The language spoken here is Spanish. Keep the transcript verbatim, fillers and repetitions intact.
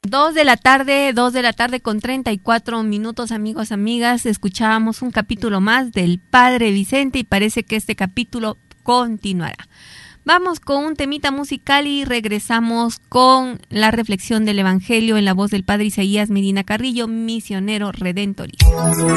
Dos de la tarde, dos de la tarde con treinta y cuatro minutos, amigos, amigas. Escuchábamos un capítulo más del Padre Vicente y parece que este capítulo continuará. Vamos con un temita musical y regresamos con la reflexión del Evangelio en la voz del Padre Isaías Medina Carrillo, misionero redentorista.